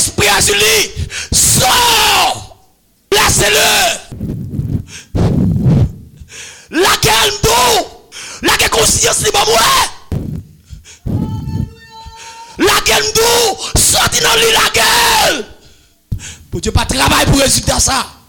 esprit à Julie, sort, placez-le. Laquelle d'où? Laquelle conscience libre moi? Laquelle d'où? Sorti dans lui laquelle? Pour Dieu pas travail pour résultat ça.